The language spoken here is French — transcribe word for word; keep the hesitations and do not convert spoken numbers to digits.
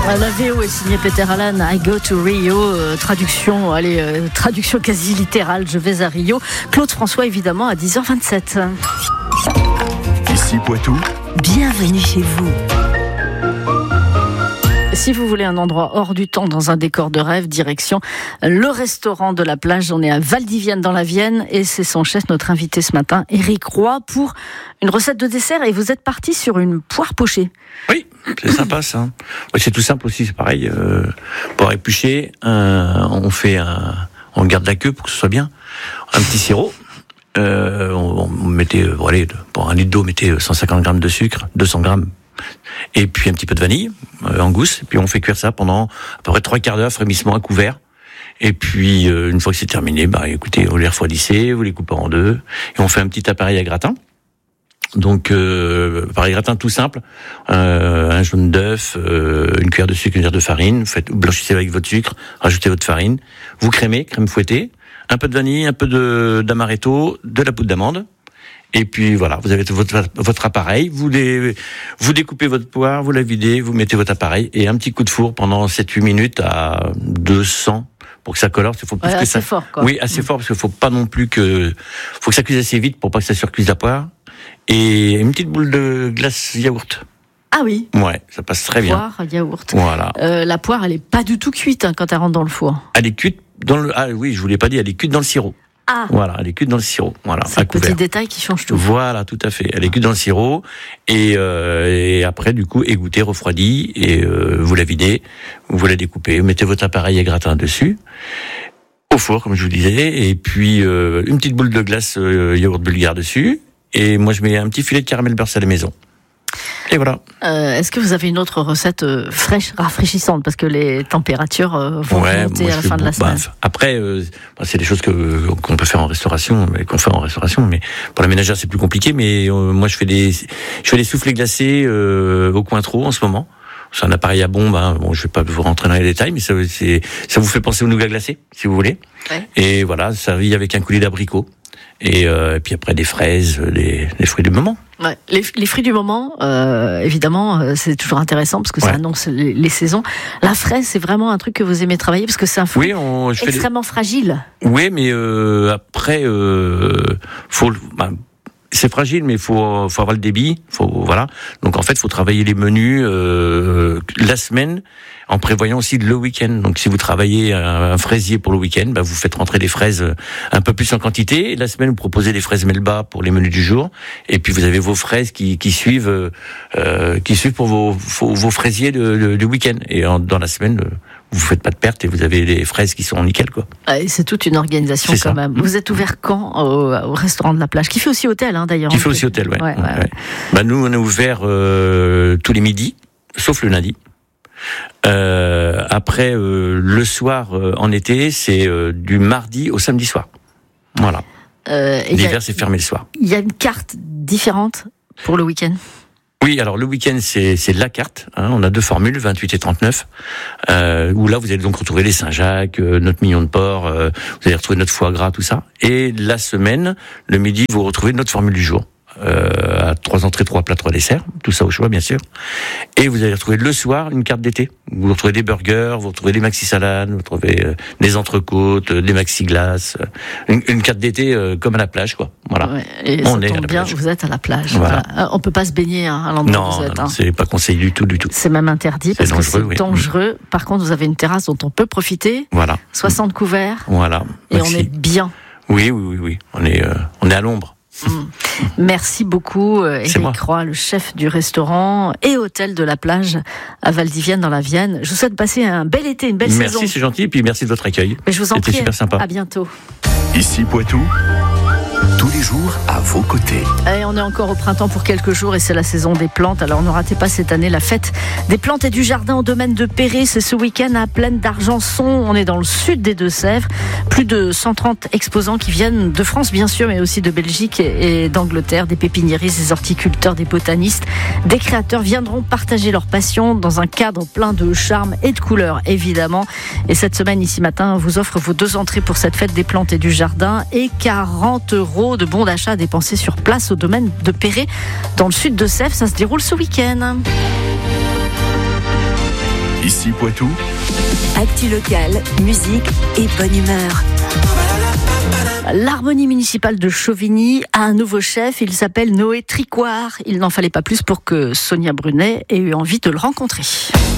La V O est signée Peter Allen, I Go to Rio, euh, traduction, allez, euh, traduction quasi littérale, je vais à Rio. Claude François, évidemment, à dix heures vingt-sept. Ici Poitou. Bienvenue chez vous. Si vous voulez un endroit hors du temps dans un décor de rêve, direction le restaurant de la plage. On est à Valdivienne dans la Vienne et c'est son chef, notre invité ce matin, Éric Roy, pour une recette de dessert. Et vous êtes parti sur une poire pochée. Oui, c'est sympa ça. Ouais, c'est tout simple aussi, c'est pareil. Euh, poire épluchée, euh, on fait un, on garde la queue pour que ce soit bien. Un petit sirop. Euh, on, on mettait, euh, bon, allez, pour un litre d'eau, mettez cent cinquante grammes de sucre, deux cents grammes. Et puis un petit peu de vanille euh, en gousse, et puis on fait cuire ça pendant à peu près trois quarts d'heure, frémissement à couvert. Et puis euh, une fois que c'est terminé, bah écoutez, vous les refroidissez, vous les coupez en deux, et on fait un petit appareil à gratin. Donc euh, appareil à gratin tout simple, euh, un jaune d'œuf, euh, une cuillère de sucre, une cuillère de farine. Vous faites, vous blanchissez avec votre sucre, rajoutez votre farine, vous crémez, crème fouettée, un peu de vanille, un peu de d'amaretto, de la poudre d'amande. Et puis voilà, vous avez votre, votre appareil, vous les, vous découpez votre poire, vous la videz, vous mettez votre appareil et un petit coup de four pendant sept huit minutes à deux cents pour que ça colore. Il faut plus ouais, que assez ça. Fort, quoi. Oui, assez mmh. fort parce qu'il faut pas non plus que, faut que ça cuise assez vite pour pas que ça surcuise la poire. Et une petite boule de glace yaourt. Ah oui. Ouais, ça passe très bien. Poire, yaourt. Voilà. Euh, la poire, elle est pas du tout cuite hein, quand elle rentre dans le four. Elle est cuite dans le, ah oui, je vous l'ai pas dit, elle est cuite dans le sirop. Ah. Voilà, elle est cuite dans le sirop. Voilà, c'est un petit détail qui change tout. Voilà, tout à fait. Elle est cuite dans le sirop et, euh, et après, du coup, égouttée, refroidie et euh, vous la videz, vous la découpez, vous mettez votre appareil à gratin dessus, au four, comme je vous disais, et puis euh, une petite boule de glace euh, yaourt bulgare dessus. Et moi, je mets un petit filet de caramel beurre salé maison. Et voilà. Euh, est-ce que vous avez une autre recette euh, fraîche, rafraîchissante, parce que les températures euh, vont ouais, monter moi, à la fin de la bah, semaine. Après, euh, bah, c'est des choses que qu'on peut faire en restauration, mais qu'on fait en restauration. Mais pour la ménagère, c'est plus compliqué. Mais euh, moi, je fais des, je fais des soufflés glacés euh, au Cointreau en ce moment. C'est un appareil à bombe. Hein. Bon, je vais pas vous rentrer dans les détails, mais ça, c'est, ça vous fait penser au nougat glacé, si vous voulez. Ouais. Et voilà, servi avec un coulis d'abricot. Et, euh, et puis après des fraises, des, des fruits du moment. Ouais, les, les fruits du moment, euh, évidemment, euh, c'est toujours intéressant parce que ouais. ça annonce les, les saisons. La fraise, c'est vraiment un truc que vous aimez travailler parce que c'est un fruit oui, on, je extrêmement fais des... fragile. Oui, mais euh, après, euh, faut, bah, c'est fragile, mais il faut, faut avoir le débit. Faut, voilà. Donc en fait, il faut travailler les menus euh, la semaine en prévoyant aussi le week-end. Donc si vous travaillez un, un fraisier pour le week-end, bah, vous faites rentrer des fraises un peu plus en quantité. Et la semaine, vous proposez des fraises Melba pour les menus du jour. Et puis vous avez vos fraises qui, qui suivent, euh, qui suivent pour vos, vos, vos fraisiers de, de, de week-end. Et en, dans la semaine, vous faites pas de perte et vous avez des fraises qui sont nickel, quoi. Et c'est toute une organisation c'est quand ça. Même. Vous êtes ouvert quand au, au restaurant de la plage, qui fait aussi hôtel, hein, d'ailleurs. Qui fait aussi hôtel, ouais. ouais, ouais, ouais. Bah, nous, on est ouvert euh, tous les midis, sauf le lundi. Euh, après, euh, le soir euh, en été, c'est euh, du mardi au samedi soir. Voilà. Euh, L'hiver, a, c'est fermé le soir. Il y a une carte différente pour le week-end ? Oui, alors le week-end, c'est, c'est la carte. Hein, on a deux formules, vingt-huit et trente-neuf, euh, où là, vous allez donc retrouver les Saint-Jacques, euh, notre mignon de porc, euh, vous allez retrouver notre foie gras, tout ça. Et la semaine, le midi, vous retrouvez notre formule du jour. Euh, à trois entrées, trois plats, trois desserts, tout ça au choix bien sûr. Et vous allez retrouver le soir une carte d'été. Vous retrouvez des burgers, vous retrouvez des maxi salades, vous retrouvez euh, des entrecôtes, euh, des maxi glaces, euh, une, une carte d'été euh, comme à la plage, quoi. Voilà. Ouais, et on ça est tombe à la bien, plage. Vous êtes à la plage. Voilà. Voilà. On peut pas se baigner hein, à l'endroit non, où vous êtes. Non, hein. c'est pas conseillé du tout, du tout. C'est même interdit c'est parce dangereux, que c'est oui. dangereux. Par contre, vous avez une terrasse dont on peut profiter. Voilà. soixante couverts. Voilà. Et maxi. on est bien. Oui, oui, oui, oui. On est, euh, on est à l'ombre. Mmh. Merci beaucoup Éric Roy, le chef du restaurant et hôtel de la plage à Valdivienne dans la Vienne. Je vous souhaite passer un bel été, une belle merci, saison. Merci, c'est gentil, et puis merci de votre accueil. Mais je vous en C'était prie, super sympa. À bientôt. Ici Poitou, tous les jours à vos côtés. Et on est encore au printemps pour quelques jours et c'est la saison des plantes. Alors ne ratez pas cette année la fête des plantes et du jardin au domaine de Perret. C'est ce week-end à Plaine d'Argenson. On est dans le sud des Deux-Sèvres. Plus de cent trente exposants qui viennent de France bien sûr, mais aussi de Belgique et d'Angleterre. Des pépiniéristes, des horticulteurs, des botanistes, des créateurs viendront partager leur passion dans un cadre plein de charme et de couleurs évidemment. Et cette semaine ici matin vous offre vos deux entrées pour cette fête des plantes et du jardin et quarante euros de bons d'achat dépensés sur place au domaine de Perret dans le sud de Sèvres. Ça se déroule ce week-end. Ici Ici Poitou, Actu locale, musique et bonne humeur. L'harmonie municipale de Chauvigny a un nouveau chef, il s'appelle Noé Tricoire. Il n'en fallait pas plus pour que Sonia Brunet ait eu envie de le rencontrer.